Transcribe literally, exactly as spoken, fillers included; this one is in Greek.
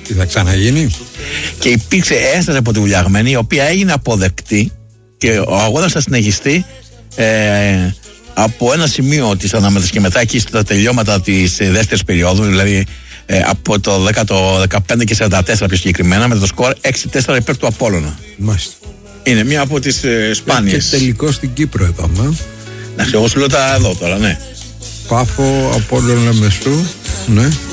Τι θα ξαναγίνει. Και υπήρξε ένσταση από τη Βουλιαγμένη, η οποία έγινε αποδεκτή και ο αγώνας θα συνεχιστεί ε, από ένα σημείο της αναμέτρησης και μετά εκεί στα τελειώματα της δεύτερης περίοδου, δηλαδή ε, από το δεκαπέντε και σαράντα τέσσερα πιο συγκεκριμένα, με το σκορ έξι τέσσερα υπέρ του Απόλλωνα. Μάλιστα. Είναι μία από τις ε, σπάνιες. Και τελικό στην Κύπρο είπαμε. Να ξέρω, εγώ σου λέω τα εδώ τώρα, ναι. Πάφο, Απόλλωνα Μεσού, ναι.